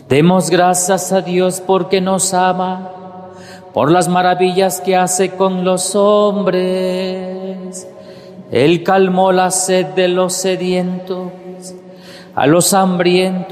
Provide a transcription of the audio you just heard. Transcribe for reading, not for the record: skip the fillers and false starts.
Demos gracias a Dios porque nos ama, por las maravillas que hace con los hombres. Él calmó la sed de los sedientos, a los hambrientos